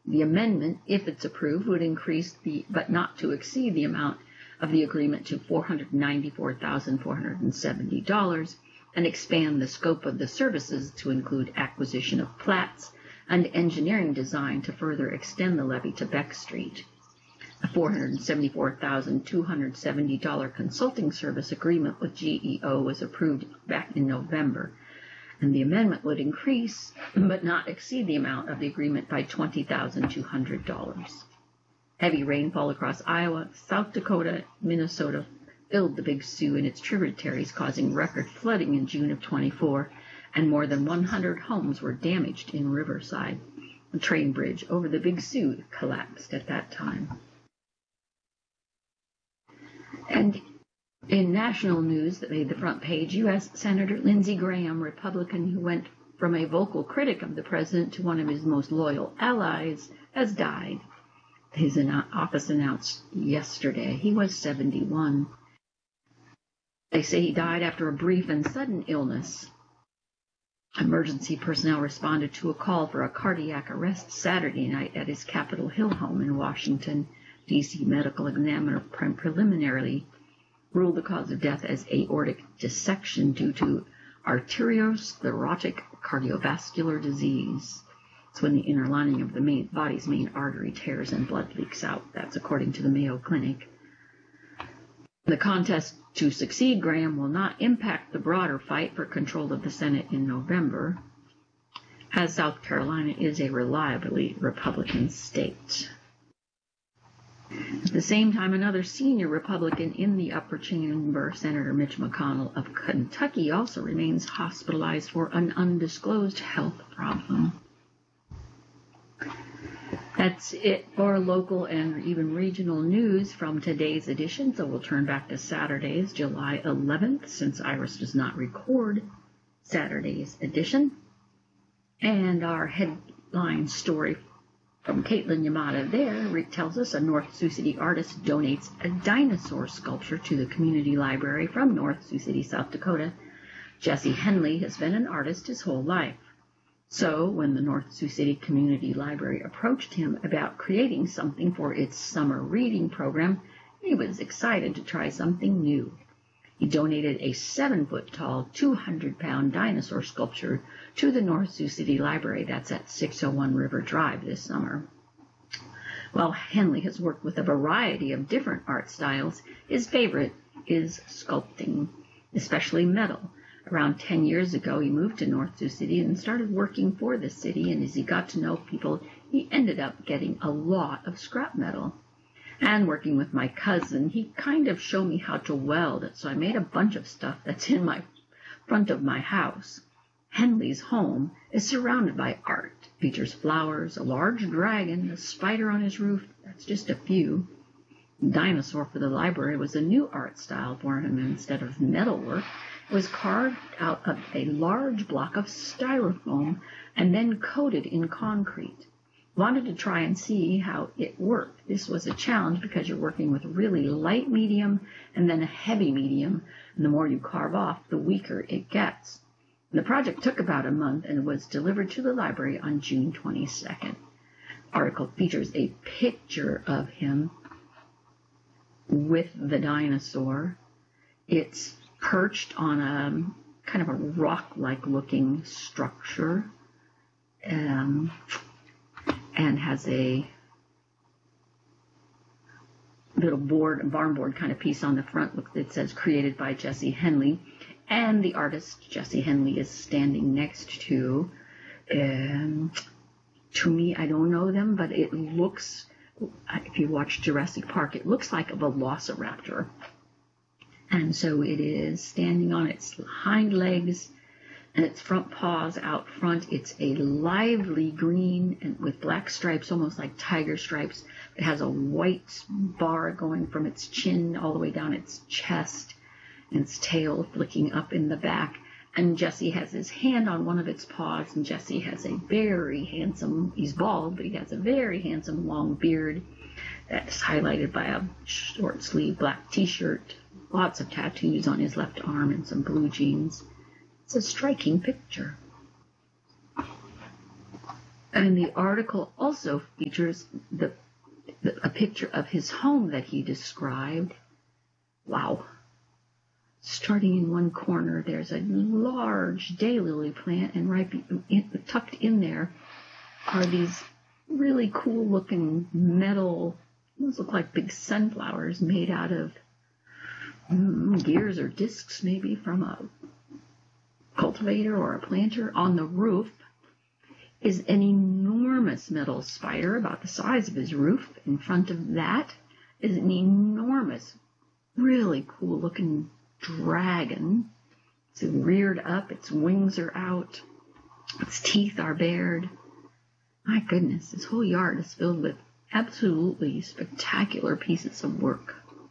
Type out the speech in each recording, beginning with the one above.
The amendment, if it's approved, would increase but not to exceed the amount of the agreement to $494,470 and expand the scope of the services to include acquisition of plats and engineering design to further extend the levee to Beck Street. A $474,270 consulting service agreement with GEO was approved back in November, and the amendment would increase but not exceed the amount of the agreement by $20,200. Heavy rainfall across Iowa, South Dakota, Minnesota filled the Big Sioux and its tributaries, causing record flooding in June of 24, and more than 100 homes were damaged in Riverside. A train bridge over the Big Sioux collapsed at that time. And in national news that made the front page, U.S. Senator Lindsey Graham, Republican who went from a vocal critic of the president to one of his most loyal allies, has died. His office announced yesterday. He was 71. They say he died after a brief and sudden illness. Emergency personnel responded to a call for a cardiac arrest Saturday night at his Capitol Hill home in Washington. D.C. medical examiner preliminarily ruled the cause of death as aortic dissection due to arteriosclerotic cardiovascular disease. It's when the inner lining of the body's main artery tears and blood leaks out. That's according to the Mayo Clinic. The contest to succeed Graham will not impact the broader fight for control of the Senate in November, as South Carolina is a reliably Republican state. At the same time, another senior Republican in the upper chamber, Senator Mitch McConnell of Kentucky, also remains hospitalized for an undisclosed health problem. That's it for local and even regional news from today's edition. So we'll turn back to Saturday's, July 11th, since Iris does not record Saturday's edition. And our headline story from Caitlin Yamada there tells us a North Sioux City artist donates a dinosaur sculpture to the community library from North Sioux City, South Dakota. Jesse Henley has been an artist his whole life. So when the North Sioux City Community Library approached him about creating something for its summer reading program, he was excited to try something new. He donated a 7-foot-tall, 200-pound dinosaur sculpture to the North Sioux City Library. That's at 601 River Drive this summer. While Henley has worked with a variety of different art styles, his favorite is sculpting, especially metal. Around 10 years ago, he moved to North Sioux City and started working for the city, and as he got to know people, he ended up getting a lot of scrap metal. And working with my cousin, he kind of showed me how to weld it, so I made a bunch of stuff that's in my front of my house. Henley's home is surrounded by art. It features flowers, a large dragon, a spider on his roof. That's just a few. The dinosaur for the library was a new art style for him. Instead of metalwork, it was carved out of a large block of styrofoam and then coated in concrete. Wanted to try and see how it worked. This was a challenge because you're working with really light medium and then a heavy medium, and the more you carve off, the weaker it gets. And the project took about a month and was delivered to the library on June 22nd. The article features a picture of him with the dinosaur. It's perched on a kind of a rock-like looking structure, and has a little barn board kind of piece on the front that says created by Jesse Henley. And the artist, Jesse Henley, is standing next to me, I don't know them, but it looks, if you watch Jurassic Park, it looks like a velociraptor. And so it is standing on its hind legs and its front paws out front. It's a lively green and with black stripes, almost like tiger stripes. It has a white bar going from its chin all the way down its chest, and its tail flicking up in the back. And Jesse has his hand on one of its paws, and Jesse has a very handsome, he's bald, but he has a very handsome long beard that's highlighted by a short sleeve black t-shirt, lots of tattoos on his left arm and some blue jeans. It's a striking picture. And the article also features a picture of his home that he described. Wow. Starting in one corner, there's a large daylily plant, and tucked in there are these really cool-looking metal, those look like big sunflowers made out of gears or discs, maybe, from a cultivator or a planter. On the roof is an enormous metal spider about the size of his roof. In front of that is an enormous, really cool-looking dragon. It's reared up, its wings are out, its teeth are bared. My goodness, this whole yard is filled with absolutely spectacular pieces of work.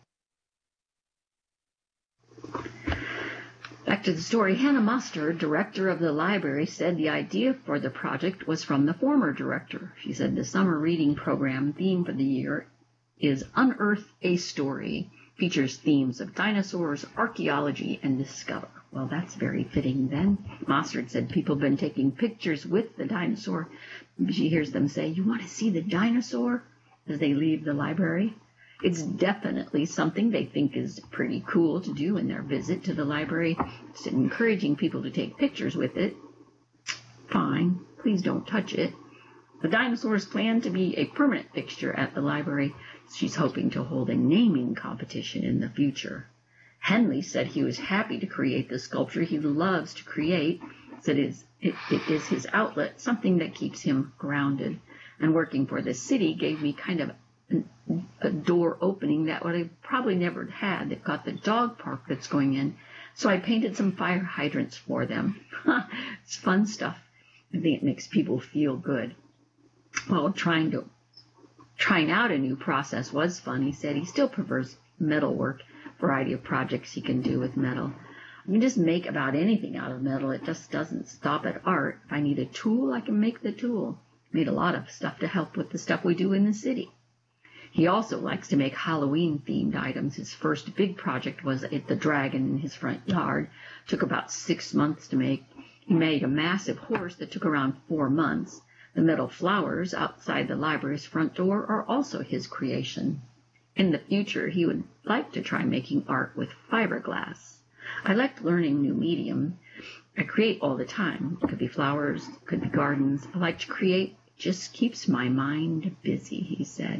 Back to the story. Hannah Mustard, director of the library, said the idea for the project was from the former director. She said the summer reading program theme for the year is Unearth a Story. Features themes of dinosaurs, archaeology, and discover. Well, that's very fitting then. Mustard said people have been taking pictures with the dinosaur. She hears them say, "You want to see the dinosaur?" as they leave the library. It's definitely something they think is pretty cool to do in their visit to the library. It's encouraging people to take pictures with it. Fine, please don't touch it. The dinosaurs plan to be a permanent fixture at the library. She's hoping to hold a naming competition in the future. Henley said he was happy to create the sculpture he loves to create. Said it is his outlet, something that keeps him grounded. And working for the city gave me kind of a door opening that what I probably never had. They've got the dog park that's going in, so I painted some fire hydrants for them. It's fun stuff. I think it makes people feel good. Well, trying out a new process was fun. He said he still prefers metal work, variety of projects he can do with metal. You can just make about anything out of metal. It just doesn't stop at art. If I need a tool, I can make the tool. Made a lot of stuff to help with the stuff we do in the city. He also likes to make Halloween-themed items. His first big project was the dragon in his front yard. Took about 6 months to make. He made a massive horse that took around 4 months. The metal flowers outside the library's front door are also his creation. In the future, he would like to try making art with fiberglass. I like learning new medium. I create all the time. It could be flowers, it could be gardens. I like to create. It just keeps my mind busy, he said.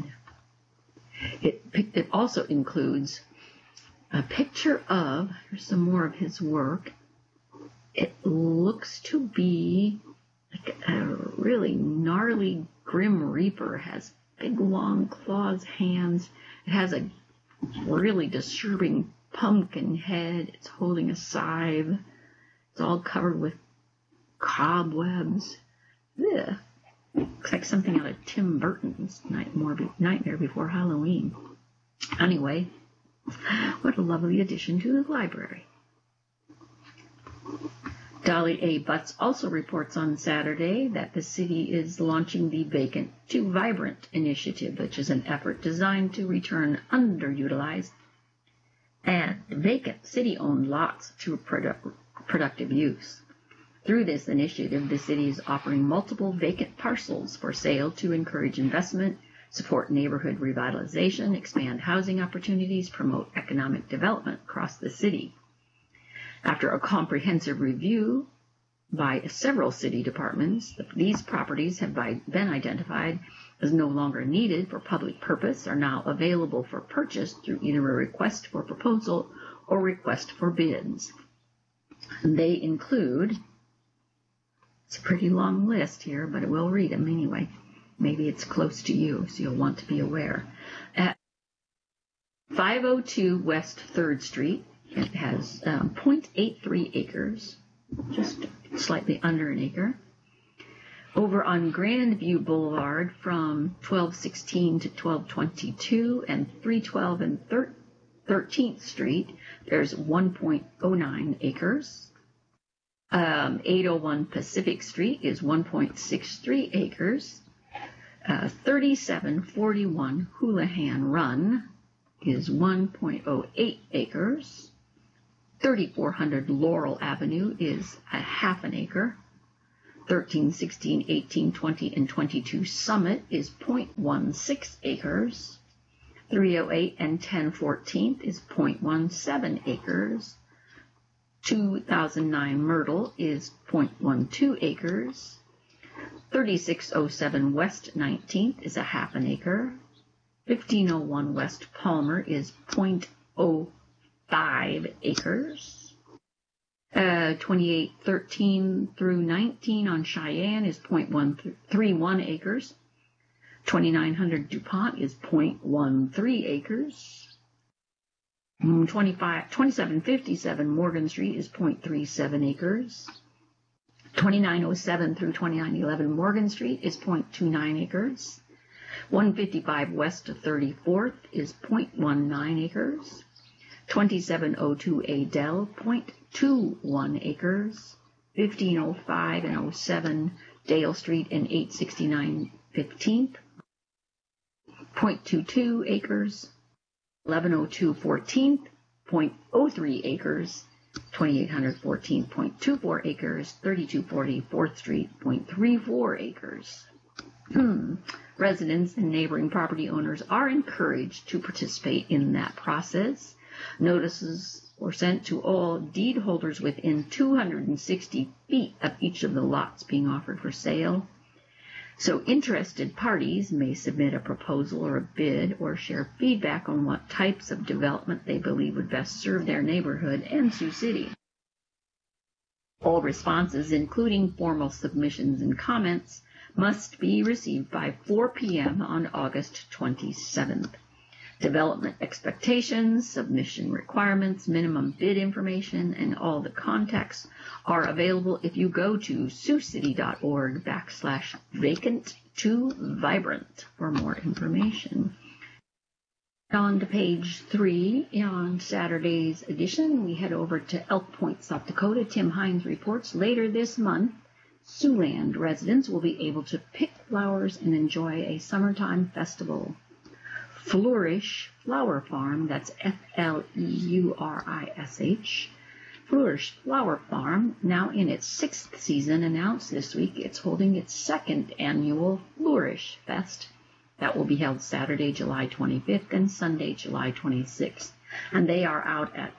It also includes a picture of, here's some more of his work. It looks to be like a really gnarly Grim Reaper. It has big long claws, hands. It has a really disturbing pumpkin head. It's holding a scythe. It's all covered with cobwebs. Ugh. Looks like something out of Tim Burton's Nightmare Before Halloween. Anyway, what a lovely addition to the library. Dolly A. Butts also reports on Saturday that the city is launching the Vacant to Vibrant initiative, which is an effort designed to return underutilized and vacant city-owned lots to productive use. Through this initiative, the city is offering multiple vacant parcels for sale to encourage investment, support neighborhood revitalization, expand housing opportunities, promote economic development across the city. After a comprehensive review by several city departments, these properties have been identified as no longer needed for public purpose, are now available for purchase through either a request for proposal or request for bids. And they include, it's a pretty long list here, but I will read them anyway. Maybe it's close to you, so you'll want to be aware. At 502 West 3rd Street, it has 0.83 acres, just slightly under an acre. Over on Grandview Boulevard from 1216 to 1222 and 312 and 13th Street, there's 1.09 acres. 801 Pacific Street is 1.63 acres. 3741 Houlihan Run is 1.08 acres. 3400 Laurel Avenue is a half an acre. 13, 16, 18, 20, and 22 Summit is 0.16 acres. 308 and 10 14th is 0.17 acres. 2009 Myrtle is 0.12 acres. 3607 West 19th is a half an acre. 1501 West Palmer is 0.05 acres. 2813 through 19 on Cheyenne is 0.131 acres. 2900 DuPont is 0.13 acres. 2757 Morgan Street is 0.37 acres. 2907 through 2911 Morgan Street is 0.29 acres. 155 West 34th is 0.19 acres. 2702 Adele, 0.21 acres. 1505 and 07 Dale Street and 869 15th, 0.22 acres. 1102 14th, 0.03 acres. 2800 14.24 acres. 3240 4th Street, 0.34 acres. Residents and neighboring property owners are encouraged to participate in that process. Notices were sent to all deed holders within 260 feet of each of the lots being offered for sale. So interested parties may submit a proposal or a bid or share feedback on what types of development they believe would best serve their neighborhood and Sioux City. All responses, including formal submissions and comments, must be received by 4 p.m. on August 27th. Development expectations, submission requirements, minimum bid information, and all the contacts are available if you go to siouxcity.org/vacant2vibrant for more information. On to page 3, on Saturday's edition, we head over to Elk Point, South Dakota. Tim Hines reports later this month, Siouxland residents will be able to pick flowers and enjoy a summertime festival. Flourish Flower Farm, that's F-L-E-U-R-I-S-H. Flourish Flower Farm, now in its 6th season, announced this week it's holding its 2nd annual Flourish Fest. That will be held Saturday, July 25th and Sunday, July 26th. And they are out at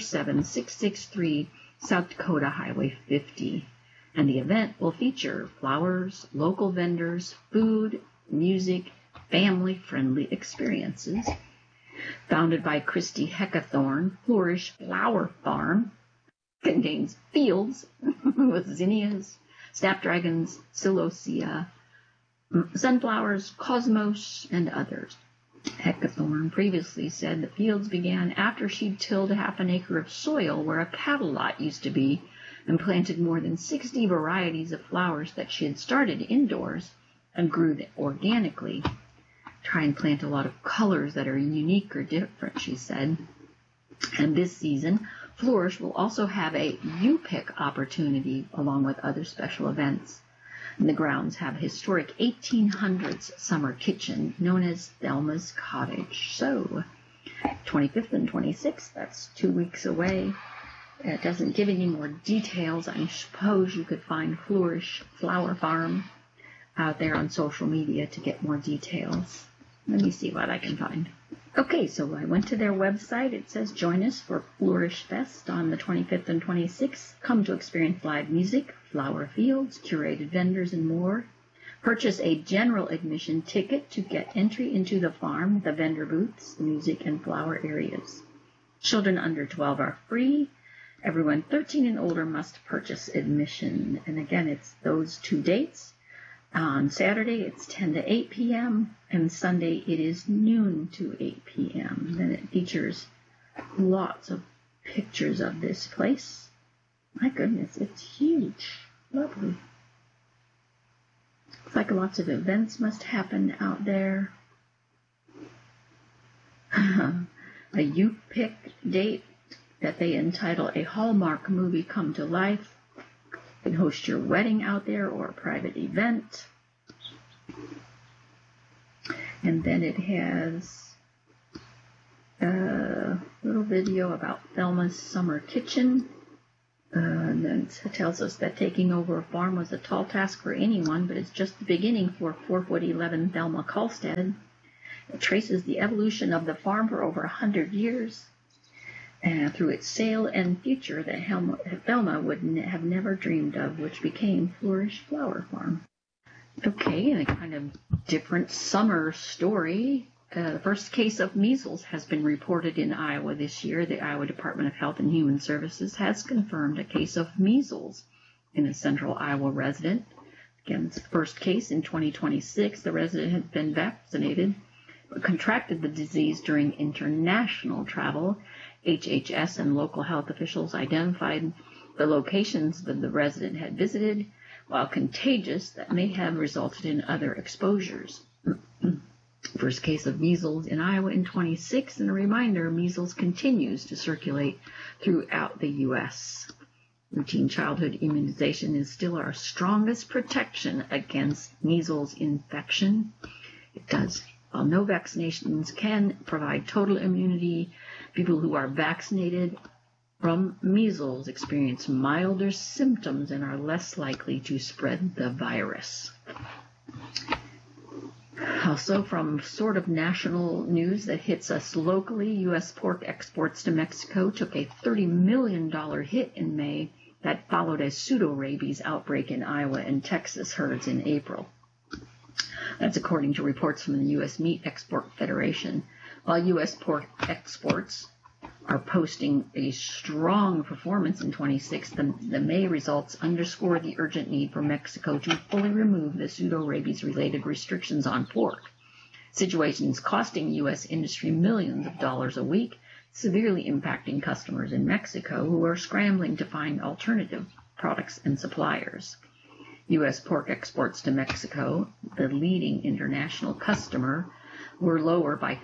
47663 South Dakota Highway 50. And the event will feature flowers, local vendors, food, music, family-friendly experiences. Founded by Christy Heckathorn, Flourish Flower Farm contains fields with zinnias, snapdragons, celosia, sunflowers, cosmos, and others. Heckathorn previously said the fields began after she'd tilled half an acre of soil where a cattle lot used to be and planted more than 60 varieties of flowers that she had started indoors and grew them organically. Try and plant a lot of colors that are unique or different, she said. And this season, Flourish will also have a U-Pick opportunity along with other special events. And the grounds have a historic 1800s summer kitchen known as Thelma's Cottage. So, 25th and 26th, that's 2 weeks away. It doesn't give any more details. I suppose you could find Flourish Flower Farm out there on social media to get more details. Let me see what I can find. Okay, so I went to their website. It says, join us for Flourish Fest on the 25th and 26th. Come to experience live music, flower fields, curated vendors, and more. Purchase a general admission ticket to get entry into the farm, the vendor booths, music, and flower areas. Children under 12 are free. Everyone 13 and older must purchase admission. And again, it's those 2 dates. On Saturday, it's 10 to 8 p.m., and Sunday, it is noon to 8 p.m. Then it features lots of pictures of this place. My goodness, it's huge. Lovely. Looks like lots of events must happen out there. A youth pick date that they entitle A Hallmark Movie Come to Life. You can host your wedding out there or a private event. And then it has a little video about Thelma's Summer Kitchen. And then it tells us that taking over a farm was a tall task for anyone, but it's just the beginning for 4'11" Thelma Kolstad. It traces the evolution of the farm for over 100 years through its sale and future that Thelma would have never dreamed of, which became Flourish Flower Farm. Okay, and a kind of different summer story. The first case of measles has been reported in Iowa this year. The Iowa Department of Health and Human Services has confirmed a case of measles in a central Iowa resident. Again, it's the first case in 2026. The resident had been vaccinated but contracted the disease during international travel. HHS and local health officials identified the locations that the resident had visited, while contagious, that may have resulted in other exposures. First case of measles in Iowa in 26, and a reminder, measles continues to circulate throughout the U.S. Routine childhood immunization is still our strongest protection against measles infection. It does. While no vaccinations can provide total immunity, people who are vaccinated from measles experience milder symptoms and are less likely to spread the virus. Also, from sort of national news that hits us locally, U.S. pork exports to Mexico took a $30 million hit in May that followed a pseudorabies outbreak in Iowa and Texas herds in April. That's according to reports from the U.S. Meat Export Federation. While U.S. pork exports are posting a strong performance in 26, the May results underscore the urgent need for Mexico to fully remove the pseudorabies-related restrictions on pork. Situations costing U.S. industry millions of dollars a week, severely impacting customers in Mexico who are scrambling to find alternative products and suppliers. U.S. pork exports to Mexico, the leading international customer, were lower by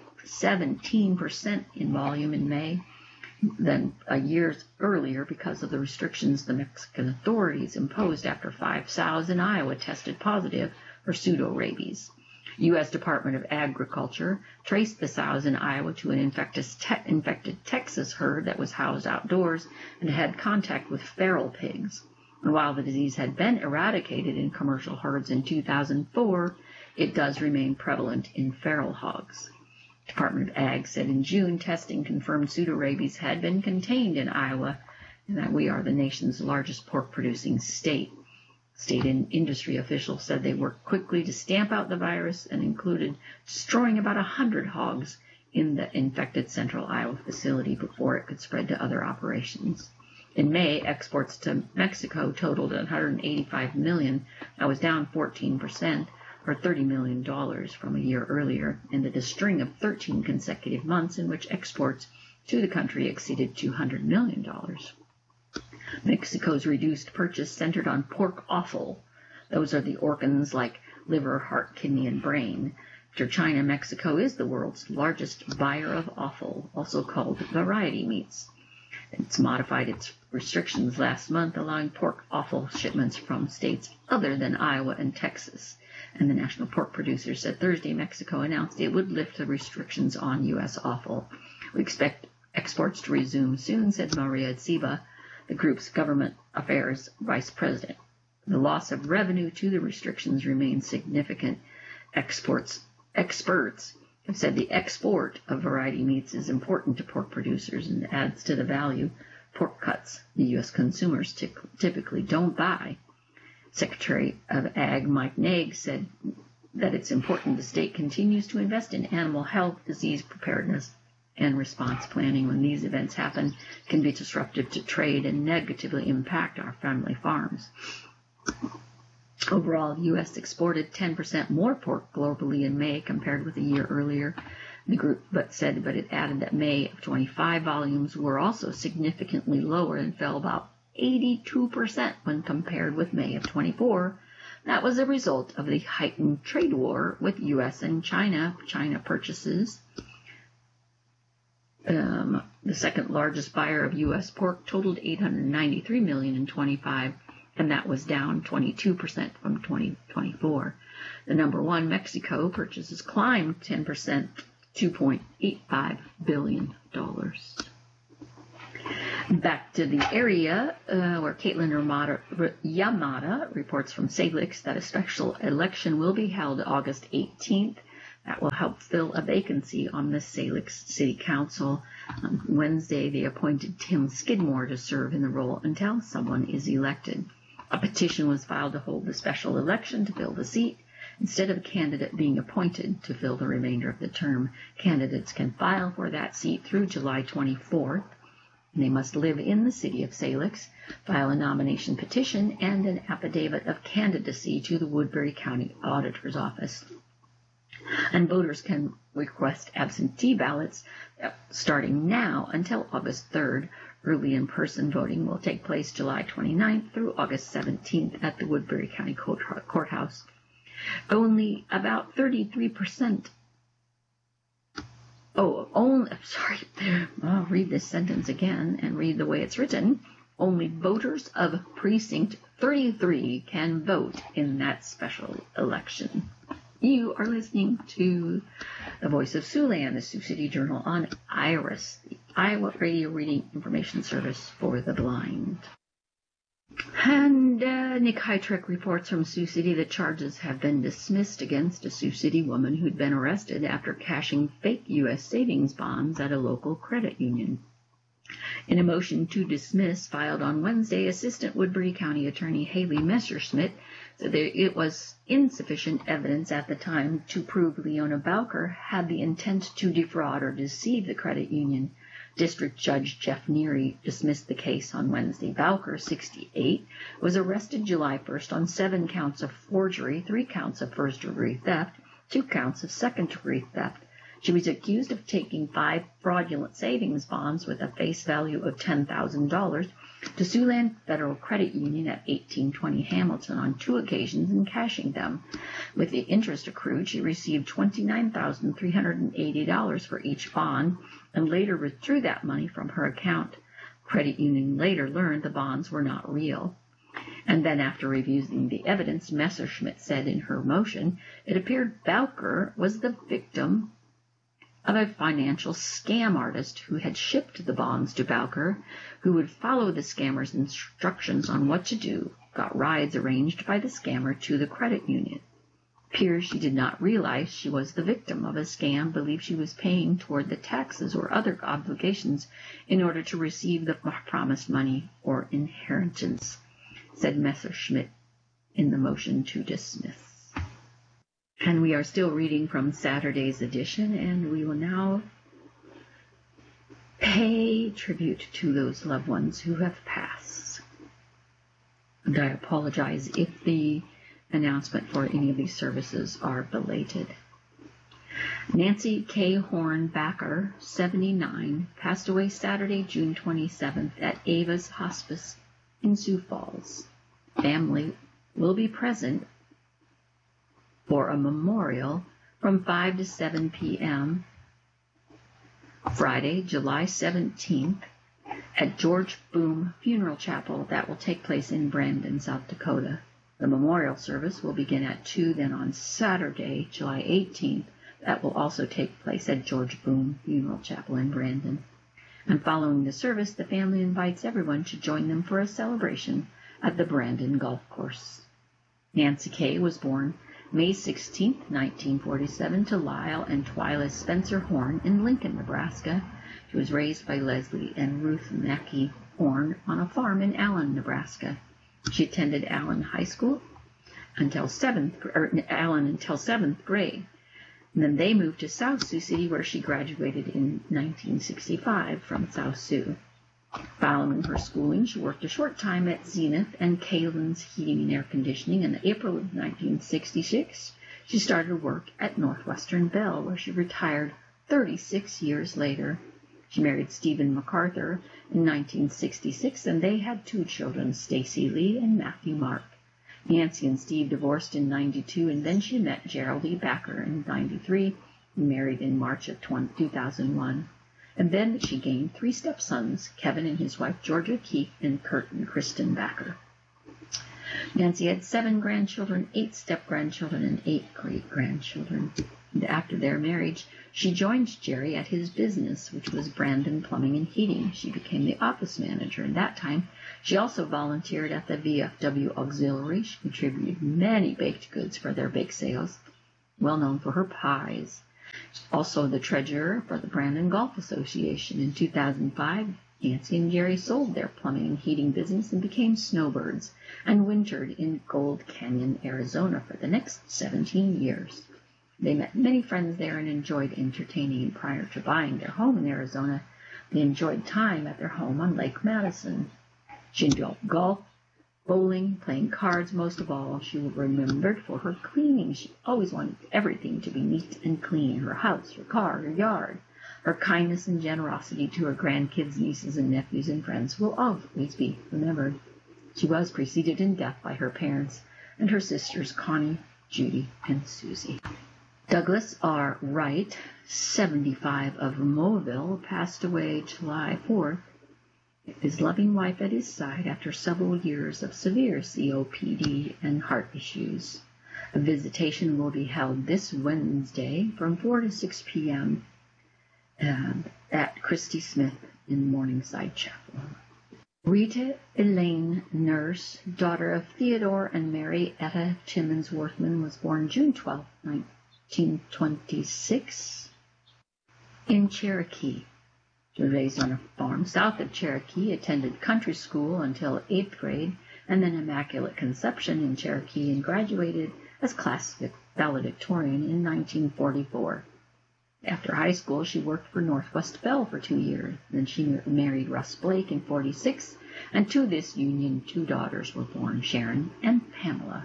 17% in volume in May than a year earlier because of the restrictions the Mexican authorities imposed after 5 sows in Iowa tested positive for pseudorabies. U.S. Department of Agriculture traced the sows in Iowa to an infected Texas herd that was housed outdoors and had contact with feral pigs. And while the disease had been eradicated in commercial herds in 2004, it does remain prevalent in feral hogs. Department of Ag said in June testing confirmed pseudorabies had been contained in Iowa and that we are the nation's largest pork-producing state. State and industry officials said they worked quickly to stamp out the virus and included destroying about 100 hogs in the infected central Iowa facility before it could spread to other operations. In May, exports to Mexico totaled $185 million. That was down 14%, or $30 million from a year earlier, and a string of 13 consecutive months in which exports to the country exceeded $200 million. Mexico's reduced purchase centered on pork offal. Those are the organs like liver, heart, kidney, and brain. After China, Mexico is the world's largest buyer of offal, also called variety meats. It's modified its restrictions last month, allowing pork offal shipments from states other than Iowa and Texas. And the National Pork Producers said Thursday Mexico announced it would lift the restrictions on U.S. offal. We expect exports to resume soon, said Maria Ziba, the group's government affairs vice president. The loss of revenue to the restrictions remains significant. Experts have said the export of variety meats is important to pork producers and adds to the value pork cuts the U.S. consumers typically don't buy. Secretary of Ag Mike Naig said that it's important the state continues to invest in animal health, disease preparedness, and response planning when these events happen can be disruptive to trade and negatively impact our family farms. Overall, the U.S. exported 10% more pork globally in May compared with a year earlier. The group but it added that May of 25 volumes were also significantly lower and fell about 82% when compared with May of 24. That was a result of the heightened trade war with U.S. and China. China purchases the second largest buyer of U.S. pork totaled $893 million in 25, and that was down 22% from 2024. The number one, Mexico, purchases climbed 10%, $2.85 billion. Back to the area where Caitlin Yamada reports from Salix that a special election will be held August 18th. That will help fill a vacancy on the Salix City Council. On Wednesday, they appointed Tim Skidmore to serve in the role until someone is elected. A petition was filed to hold the special election to fill the seat. Instead of a candidate being appointed to fill the remainder of the term, candidates can file for that seat through July 24th. They must live in the city of Salix, file a nomination petition, and an affidavit of candidacy to the Woodbury County Auditor's Office. And voters can request absentee ballots starting now until August 3rd. Early in-person voting will take place July 29th through August 17th at the Woodbury County Courthouse. Only about 33%. I'll read this sentence again and read the way it's written. Only voters of Precinct 33 can vote in that special election. You are listening to the Voice of Siouxland, the Sioux City Journal on IRIS, the Iowa Radio Reading Information Service for the Blind. And Nick Hytrek reports from Sioux City that charges have been dismissed against a Sioux City woman who'd been arrested after cashing fake U.S. savings bonds at a local credit union. In a motion to dismiss filed on Wednesday, Assistant Woodbury County Attorney Haley Messerschmidt said that it was insufficient evidence at the time to prove Leona Bowker had the intent to defraud or deceive the credit union. District Judge Jeff Neary dismissed the case on Wednesday. Bowker, 68, was arrested July 1st on 7 counts of forgery, 3 counts of first-degree theft, 2 counts of second-degree theft. She was accused of taking 5 fraudulent savings bonds with a face value of $10,000 to Siouxland Federal Credit Union at 1820 Hamilton on 2 occasions and cashing them. With the interest accrued, she received $29,380 for each bond and later withdrew that money from her account. Credit union later learned the bonds were not real. And then after reviewing the evidence, Messerschmidt said in her motion, it appeared Bowker was the victim of a financial scam artist who had shipped the bonds to Bowker, who would follow the scammer's instructions on what to do, got rides arranged by the scammer to the credit union. Appears she did not realize she was the victim of a scam, believed she was paying toward the taxes or other obligations in order to receive the promised money or inheritance, said Messerschmidt in the motion to dismiss. And we are still reading from Saturday's edition, and we will now pay tribute to those loved ones who have passed. And I apologize if the announcement for any of these services are belated. Nancy K. Horn Backer, 79, passed away Saturday, June 27th at Ava's Hospice in Sioux Falls. Family will be present for a memorial from 5 to 7 p.m. Friday, July 17th at George Boom Funeral Chapel. That will take place in Brandon, South Dakota. The memorial service will begin at 2, then on Saturday, July 18th, that will also take place at George Boom Funeral Chapel in Brandon. And following the service, the family invites everyone to join them for a celebration at the Brandon Golf Course. Nancy Kay was born May 16, 1947, to Lyle and Twyla Spencer Horn in Lincoln, Nebraska. She was raised by Leslie and Ruth Mackey Horn on a farm in Allen, Nebraska. She attended Allen High School until 7th grade. And then they moved to South Sioux City, where she graduated in 1965 from South Sioux. Following her schooling, she worked a short time at Zenith and Kalen's Heating and Air Conditioning. In April of 1966, she started work at Northwestern Bell, where she retired 36 years later. She married Stephen MacArthur in 1966, and they had 2 children, Stacy Lee and Matthew Mark. Nancy and Steve divorced in 92, and then she met Gerald E. Backer in 93 and married in March of 2001. And then she gained 3 stepsons, Kevin and his wife Georgia Keith and Kurt and Kristen Backer. Nancy had 7 grandchildren, 8 step-grandchildren, and 8 great-grandchildren. After their marriage, she joined Jerry at his business, which was Brandon Plumbing and Heating. She became the office manager. In that time, she also volunteered at the VFW Auxiliary. She contributed many baked goods for their bake sales, well known for her pies. Also the treasurer for the Brandon Golf Association. In 2005, Nancy and Jerry sold their plumbing and heating business and became snowbirds and wintered in Gold Canyon, Arizona for the next 17 years. They met many friends there and enjoyed entertaining. Prior to buying their home in Arizona, they enjoyed time at their home on Lake Madison. She enjoyed golf, bowling, playing cards. Most of all, she was remembered for her cleaning. She always wanted everything to be neat and clean, her house, her car, her yard. Her kindness and generosity to her grandkids, nieces, and nephews and friends will always be remembered. She was preceded in death by her parents and her sisters Connie, Judy, and Susie. Douglas R. Wright, 75, of Mobile, passed away July 4th. His loving wife at his side after several years of severe COPD and heart issues. A visitation will be held this Wednesday from 4 to 6 p.m. At Christy Smith in Morningside Chapel. Rita Elaine Nurse, daughter of Theodore and Mary Etta Timmons Worthman, was born June 12, 1926, in Cherokee. She was raised on a farm south of Cherokee, attended country school until 8th grade, and then Immaculate Conception in Cherokee, and graduated as class valedictorian in 1944. After high school, she worked for Northwest Bell for 2 years. Then she married Russ Blake in 1946, and to this union 2 daughters were born, Sharon and Pamela.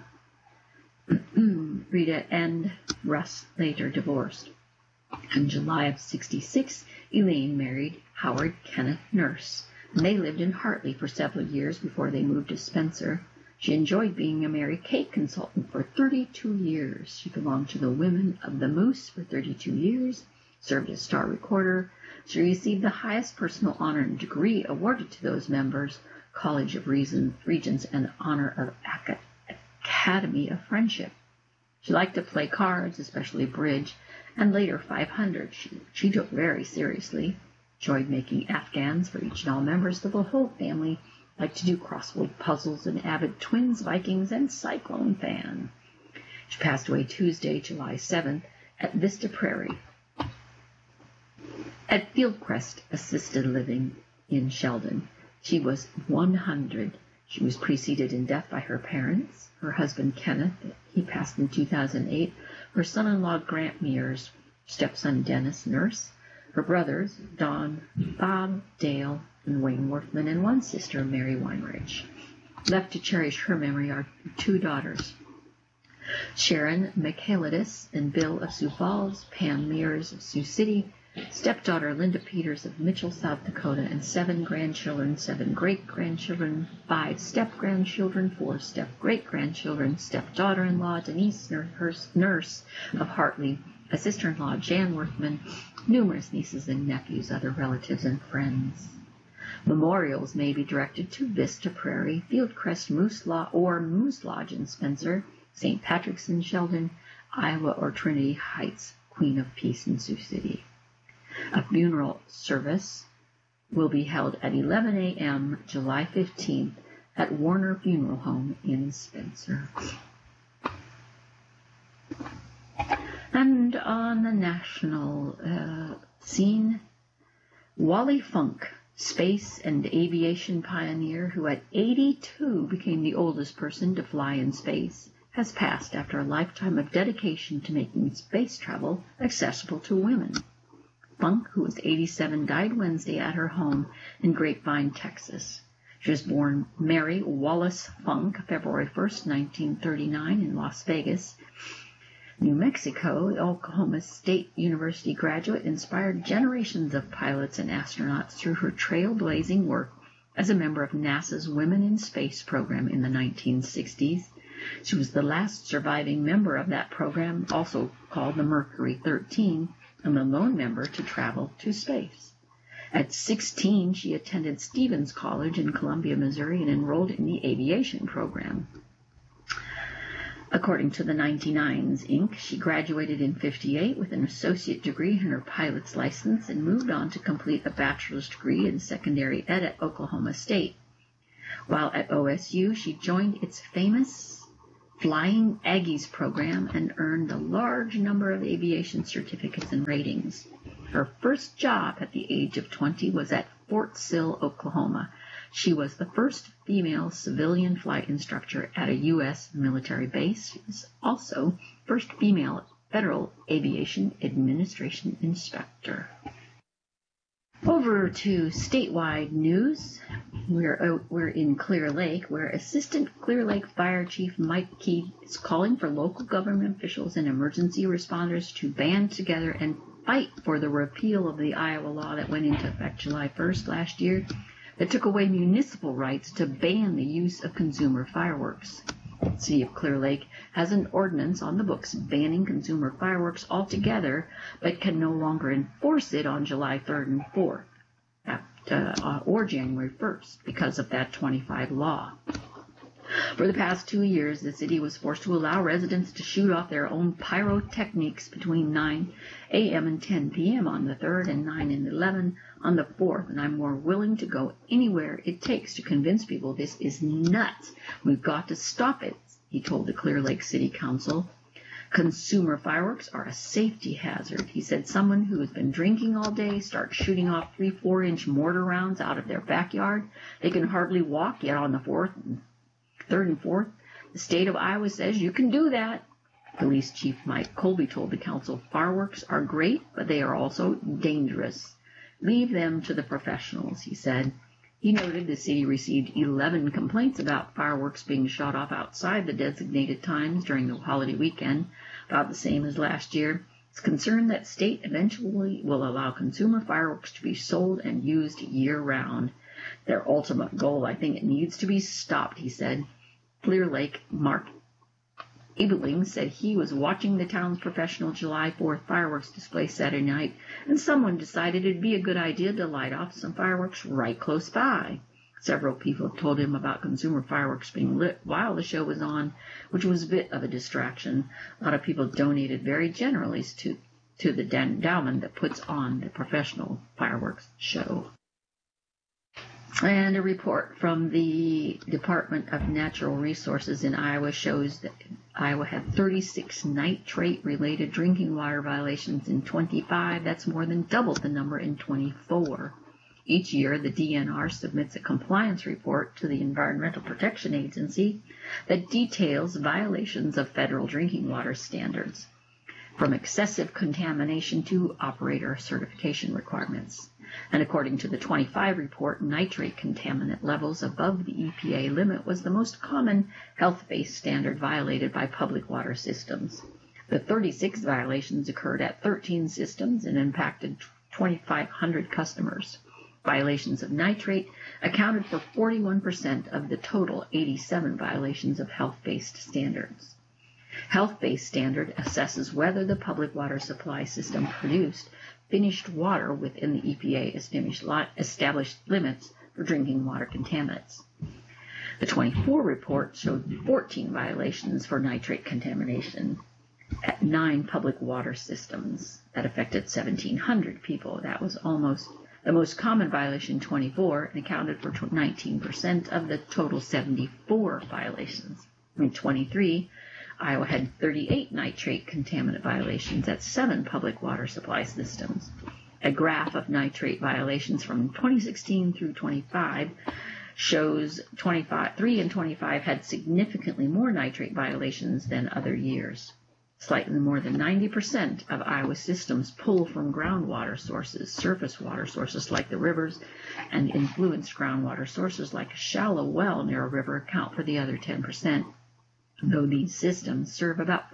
Rita and Russ later divorced. In July of 1966, Elaine married Howard Kenneth Nurse, and they lived in Hartley for several years before they moved to Spencer. She enjoyed being a Mary Kay consultant for 32 years. She belonged to the Women of the Moose for 32 years, served as star recorder. She received the highest personal honor and degree awarded to those members, College of Regents, and honor of Academy of Friendship. She liked to play cards, especially bridge, and later 500. She took very seriously, enjoyed making Afghans for each and all members of the whole family, liked to do crossword puzzles, and avid Twins, Vikings, and Cyclone fan. She passed away Tuesday, July 7th, at Vista Prairie, at Fieldcrest Assisted Living in Sheldon. She was 100. She was preceded in death by her parents, her husband Kenneth, he passed in 2008, her son-in-law Grant Mears, stepson Dennis Nurse, her brothers Don, Bob, Dale, and Wayne Worthman, and one sister, Mary Weinrich. Left to cherish her memory are 2 daughters, Sharon Michaelides and Bill of Sioux Falls, Pam Mears of Sioux City, stepdaughter Linda Peters of Mitchell, South Dakota, and 7 grandchildren, 7 great-grandchildren, 5 step-grandchildren, 4 step-great-grandchildren, stepdaughter-in-law Denise Nurse of Hartley, a sister-in-law Jan Worthman, numerous nieces and nephews, other relatives and friends. Memorials may be directed to Vista Prairie, Fieldcrest Moose Lodge in Spencer, St. Patrick's in Sheldon, Iowa, or Trinity Heights, Queen of Peace in Sioux City. A funeral service will be held at 11 a.m. July 15th at Warner Funeral Home in Spencer. And on the national scene, Wally Funk, space and aviation pioneer who at 82 became the oldest person to fly in space, has passed after a lifetime of dedication to making space travel accessible to women. Funk, who was 87, died Wednesday at her home in Grapevine, Texas. She was born Mary Wallace Funk, February 1st, 1939, in Las Vegas, New Mexico. The Oklahoma State University graduate inspired generations of pilots and astronauts through her trailblazing work as a member of NASA's Women in Space program in the 1960s. She was the last surviving member of that program, also called the Mercury 13, and the lone member to travel to space. At 16, she attended Stevens College in Columbia, Missouri, and enrolled in the aviation program. According to the 99s Inc., she graduated in '58 with an associate degree in her pilot's license and moved on to complete a bachelor's degree in secondary ed at Oklahoma State. While at OSU, she joined its famous Flying Aggies program and earned a large number of aviation certificates and ratings. Her first job at the age of 20 was at Fort Sill, Oklahoma. She was the first female civilian flight instructor at a U.S. military base. She was also first female Federal Aviation Administration inspector. Over to statewide news. We're in Clear Lake, where Assistant Clear Lake Fire Chief Mike Key is calling for local government officials and emergency responders to band together and fight for the repeal of the Iowa law that went into effect July 1st last year that took away municipal rights to ban the use of consumer fireworks. The City of Clear Lake has an ordinance on the books banning consumer fireworks altogether, but can no longer enforce it on July 3rd and 4th or January 1st because of that 25 law. For the past 2 years, the city was forced to allow residents to shoot off their own pyrotechnics between 9 a.m. and 10 p.m. on the 3rd and 9 and 11 on the 4th, and I'm more willing to go anywhere it takes to convince people this is nuts. We've got to stop it, he told the Clear Lake City Council. Consumer fireworks are a safety hazard. He said someone who has been drinking all day starts shooting off 3-4-inch mortar rounds out of their backyard. They can hardly walk, yet on the 3rd and 4th, the state of Iowa says you can do that. Police Chief Mike Colby told the council fireworks are great, but they are also dangerous. Leave them to the professionals, he said. He noted the city received 11 complaints about fireworks being shot off outside the designated times during the holiday weekend, about the same as last year. It's concerned that state eventually will allow consumer fireworks to be sold and used year-round. Their ultimate goal, I think it needs to be stopped, he said. Clear Lake Mark Ebeling said he was watching the town's professional July 4th fireworks display Saturday night, and someone decided it'd be a good idea to light off some fireworks right close by. Several people told him about consumer fireworks being lit while the show was on, which was a bit of a distraction. A lot of people donated very generously to the endowment that puts on the professional fireworks show. And a report from the Department of Natural Resources in Iowa shows that Iowa had 36 nitrate-related drinking water violations in 25. That's more than double the number in 24. Each year, the DNR submits a compliance report to the Environmental Protection Agency that details violations of federal drinking water standards, from excessive contamination to operator certification requirements. And according to the 25 report, nitrate contaminant levels above the EPA limit was the most common health-based standard violated by public water systems. The 36 violations occurred at 13 systems and impacted 2,500 customers. Violations of nitrate accounted for 41% of the total 87 violations of health-based standards. Health-based standard assesses whether the public water supply system produced finished water within the EPA established limits for drinking water contaminants. The 24 report showed 14 violations for nitrate contamination at 9 public water systems that affected 1,700 people. That was almost the most common violation, 24, and accounted for 19% of the total 74 violations. In 23, Iowa had 38 nitrate contaminant violations at 7 public water supply systems. A graph of nitrate violations from 2016 through 25 shows 3 and 25 had significantly more nitrate violations than other years. Slightly more than 90% of Iowa's systems pull from groundwater sources, surface water sources like the rivers, and influenced groundwater sources like a shallow well near a river account for the other 10%. Though these systems serve about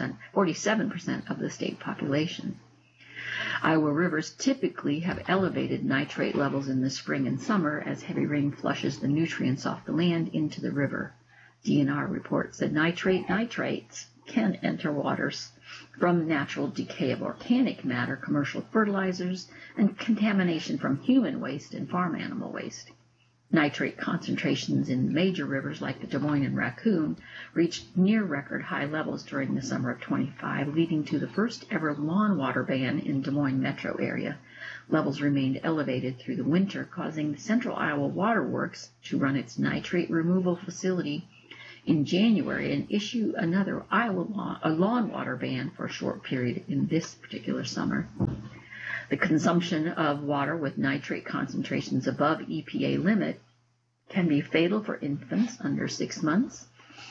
47% of the state population. Iowa rivers typically have elevated nitrate levels in the spring and summer as heavy rain flushes the nutrients off the land into the river. DNR reports that nitrates can enter waters from natural decay of organic matter, commercial fertilizers, and contamination from human waste and farm animal waste. Nitrate concentrations in major rivers like the Des Moines and Raccoon reached near record high levels during the summer of 25, leading to the first ever lawn water ban in Des Moines metro area. Levels remained elevated through the winter, causing the Central Iowa Water Works to run its nitrate removal facility in January and issue another lawn water ban for a short period in this particular summer. The consumption of water with nitrate concentrations above EPA limit can be fatal for infants under 6 months,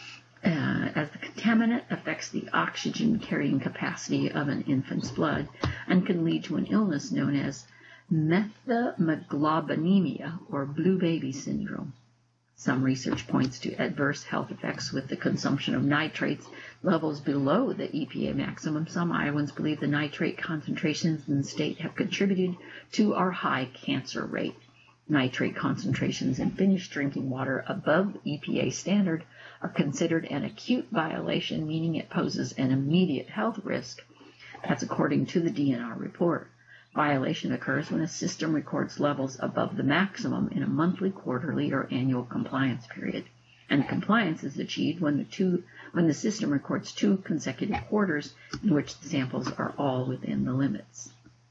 as the contaminant affects the oxygen carrying capacity of an infant's blood and can lead to an illness known as methemoglobinemia or blue baby syndrome. Some research points to adverse health effects with the consumption of nitrates levels below the EPA maximum. Some Iowans believe the nitrate concentrations in the state have contributed to our high cancer rate. Nitrate concentrations in finished drinking water above EPA standard are considered an acute violation, meaning it poses an immediate health risk. That's according to the DNR report. Violation occurs when a system records levels above the maximum in a monthly, quarterly, or annual compliance period. And compliance is achieved when the system records 2 consecutive quarters in which the samples are all within the limits.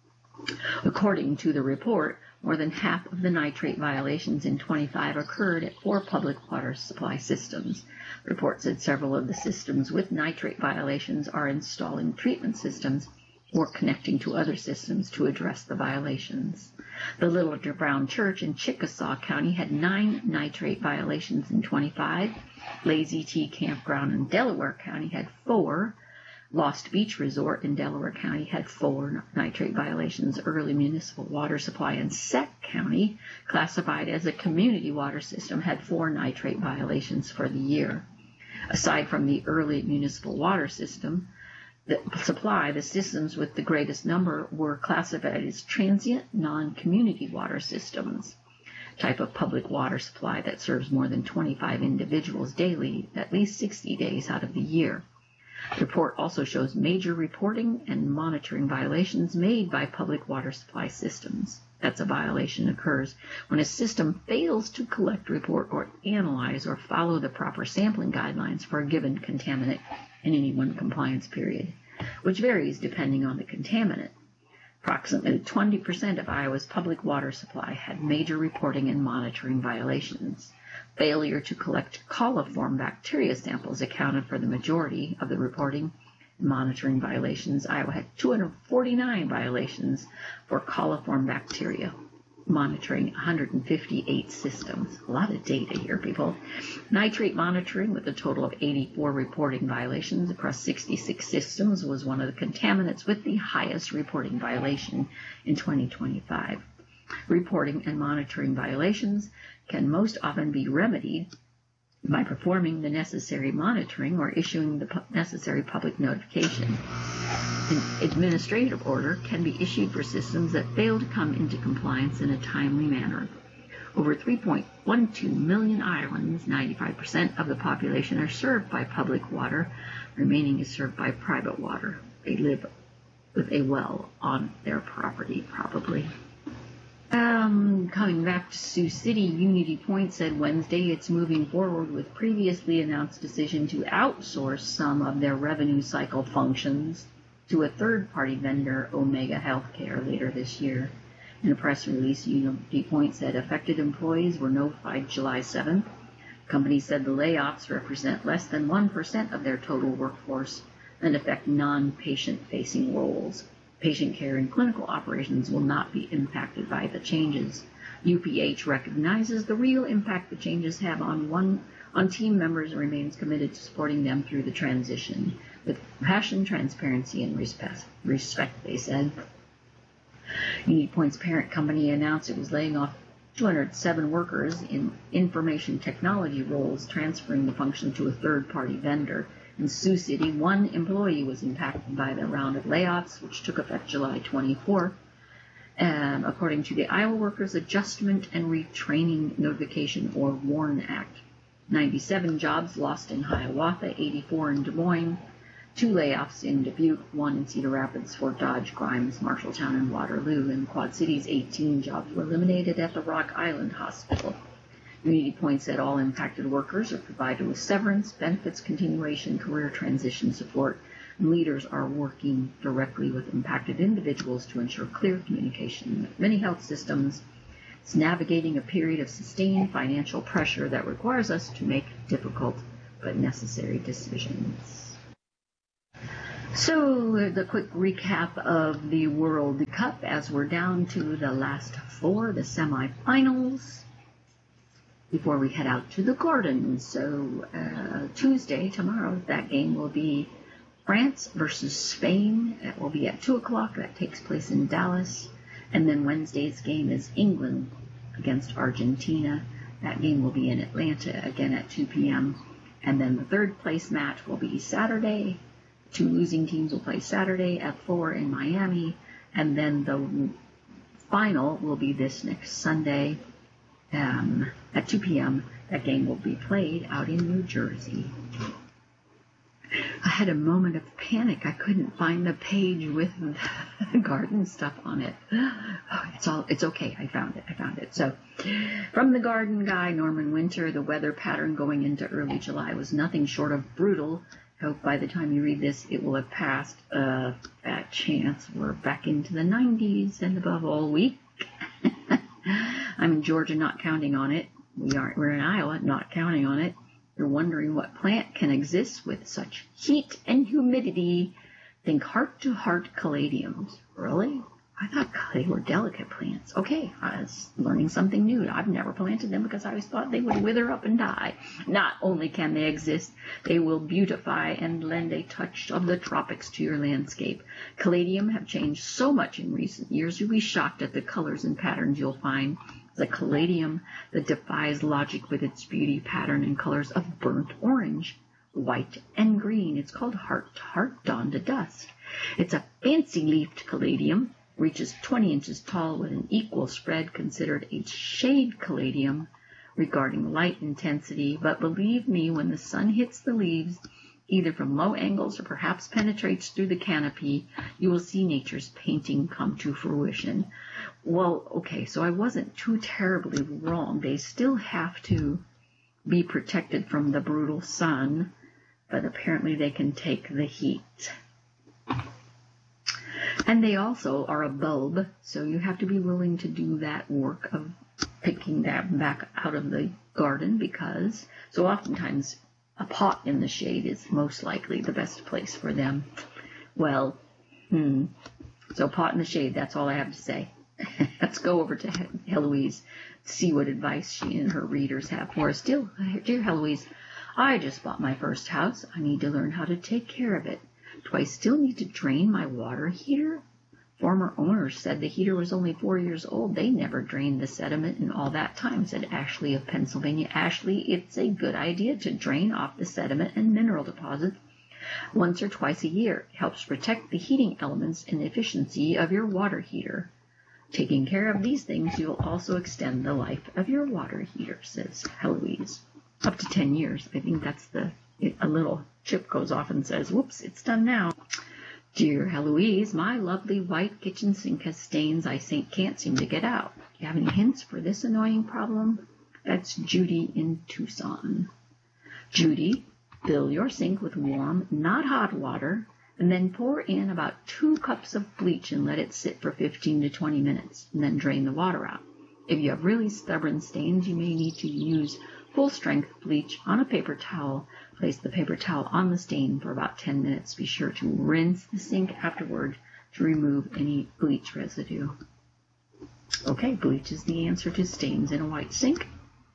According to the report, more than half of the nitrate violations in 25 occurred at 4 public water supply systems. The report said several of the systems with nitrate violations are installing treatment systems or connecting to other systems to address the violations. The Little Brown Church in Chickasaw County had 9 nitrate violations in 25. Lazy T Campground in Delaware County had 4. Lost Beach Resort in Delaware County had 4 nitrate violations. Early Municipal Water Supply in Sac County, classified as a community water system, had 4 nitrate violations for the year. Aside from the Early Municipal Water System, the systems with the greatest number were classified as transient non-community water systems, type of public water supply that serves more than 25 individuals daily, at least 60 days out of the year. The report also shows major reporting and monitoring violations made by public water supply systems. That's a violation occurs when a system fails to collect, report, or analyze or follow the proper sampling guidelines for a given contaminant in any one compliance period, which varies depending on the contaminant. Approximately 20% of Iowa's public water supply had major reporting and monitoring violations. Failure to collect coliform bacteria samples accounted for the majority of the reporting and monitoring violations. Iowa had 249 violations for coliform bacteria, monitoring 158 systems. A lot of data here, people. Nitrate monitoring, with a total of 84 reporting violations across 66 systems, was one of the contaminants with the highest reporting violation in 2025. Reporting and monitoring violations can most often be remedied by performing the necessary monitoring or issuing the necessary public notification. An administrative order can be issued for systems that fail to come into compliance in a timely manner. Over 3.12 million Iowans, 95% of the population, are served by public water. Remaining is served by private water. They live with a well on their property, probably. Coming back to Sioux City, Unity Point said Wednesday it's moving forward with previously announced decision to outsource some of their revenue cycle functions to a third-party vendor, Omega Healthcare, later this year. In a press release, Unity Point said affected employees were notified July 7th. The company said the layoffs represent less than 1% of their total workforce and affect non-patient-facing roles. Patient care and clinical operations will not be impacted by the changes. UPH recognizes the real impact the changes have on team members and remains committed to supporting them through the transition with compassion, transparency, and respect, they said. Unity Point's parent company announced it was laying off 207 workers in information technology roles, transferring the function to a third-party vendor. In Sioux City, 1 employee was impacted by the round of layoffs, which took effect July 24th. According to the Iowa Workers Adjustment and Retraining Notification, or WARN Act. 97 jobs lost in Hiawatha, 84 in Des Moines, 2 layoffs in Dubuque, 1 in Cedar Rapids, Fort Dodge, Grimes, Marshalltown, and Waterloo. In Quad Cities, 18 jobs were eliminated at the Rock Island Hospital. Community points that all impacted workers are provided with severance, benefits continuation, career transition support, and leaders are working directly with impacted individuals to ensure clear communication with many health systems. It's navigating a period of sustained financial pressure that requires us to make difficult but necessary decisions. So the quick recap of the World Cup as we're down to the last four, the semifinals, before we head out to the Garden. So Tuesday, tomorrow, that game will be France versus Spain. That will be at 2 o'clock. That takes place in Dallas. And then Wednesday's game is England against Argentina. That game will be in Atlanta, again at 2 p.m. And then the third place match will be Saturday. Two losing teams will play Saturday at 4 in Miami. And then the final will be this next Sunday at 2 p.m. That game will be played out in New Jersey. I had a moment of panic. I couldn't find the page with the Garden stuff on it. It's okay. I found it. So, from the Garden guy, Norman Winter, the weather pattern going into early July was nothing short of brutal. I hope by the time you read this, it will have passed that chance. We're back into the 90s and above all week. I'm in Georgia, not counting on it. We're in Iowa, not counting on it. You're wondering what plant can exist with such heat and humidity. Think heart-to-heart caladiums. Really? I thought they were delicate plants. Okay, I was learning something new. I've never planted them because I always thought they would wither up and die. Not only can they exist, they will beautify and lend a touch of the tropics to your landscape. Caladium have changed so much in recent years, you'll be shocked at the colors and patterns you'll find. The caladium that defies logic with its beauty, pattern, and colors of burnt orange, white, and green. It's called heart-to-heart dawn to dusk. It's a fancy-leafed caladium, reaches 20 inches tall with an equal spread, considered a shade caladium regarding light intensity. But believe me, when the sun hits the leaves, either from low angles or perhaps penetrates through the canopy, you will see nature's painting come to fruition. Well, okay, so I wasn't too terribly wrong. They still have to be protected from the brutal sun, but apparently they can take the heat. And they also are a bulb, so you have to be willing to do that work of picking that back out of the garden, because so oftentimes a pot in the shade is most likely the best place for them. Well, so pot in the shade, that's all I have to say. Let's go over to Heloise, see what advice she and her readers have for us. Dear Heloise, I just bought my first house. I need to learn how to take care of it. Do I still need to drain my water heater? Former owners said the heater was only 4 years old. They never drained the sediment in all that time, said Ashley of Pennsylvania. Ashley, it's a good idea to drain off the sediment and mineral deposits once or twice a year. It helps protect the heating elements and efficiency of your water heater. Taking care of these things, you'll also extend the life of your water heater, says Heloise. Up to 10 years. I think that's a little chip goes off and says, whoops, it's done now. Dear Heloise, my lovely white kitchen sink has stains I can't seem to get out. Do you have any hints for this annoying problem? That's Judy in Tucson. Judy, fill your sink with warm, not hot water, and then pour in about 2 cups of bleach and let it sit for 15 to 20 minutes, and then drain the water out. If you have really stubborn stains, you may need to use full-strength bleach on a paper towel. Place the paper towel on the stain for about 10 minutes. Be sure to rinse the sink afterward to remove any bleach residue. Okay, bleach is the answer to stains in a white sink.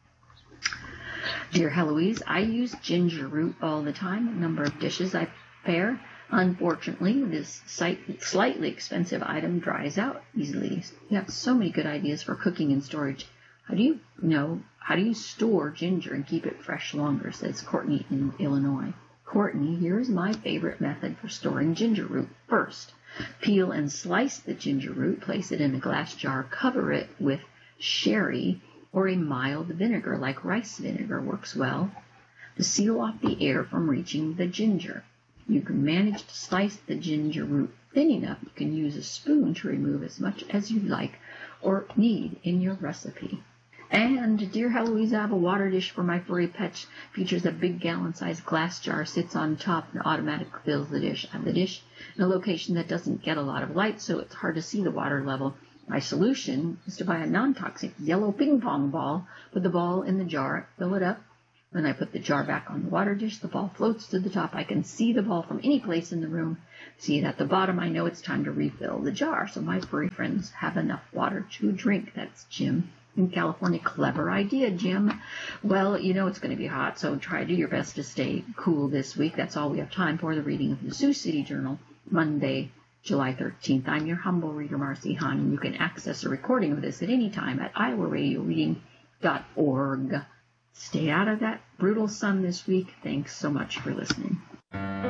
Dear Heloise, I use ginger root all the time. A number of dishes I prepare. Unfortunately, this slightly expensive item dries out easily. You have so many good ideas for cooking and storage. How do you store ginger and keep it fresh longer, says Courtney in Illinois. Courtney, here's my favorite method for storing ginger root. First, peel and slice the ginger root, place it in a glass jar, cover it with sherry or a mild vinegar like rice vinegar works well to seal off the air from reaching the ginger. You can manage to slice the ginger root thin enough you can use a spoon to remove as much as you like or need in your recipe. And Dear Heloise, I have a water dish for my furry pets. Features a big gallon-sized glass jar, sits on top, and automatically fills the dish. I have the dish in a location that doesn't get a lot of light, so it's hard to see the water level. My solution is to buy a non-toxic yellow ping pong ball, put the ball in the jar, fill it up. When I put the jar back on the water dish, the ball floats to the top. I can see the ball from any place in the room. See it at the bottom. I know it's time to refill the jar, so my furry friends have enough water to drink. That's Jim in California. Clever idea, Jim. Well, you know it's going to be hot, so try to do your best to stay cool this week. That's all we have time for. The reading of the Sioux City Journal, Monday, July 13th. I'm your humble reader, Marcy Hahn, and you can access a recording of this at any time at iowaradioreading.org. Stay out of that brutal sun this week. Thanks so much for listening.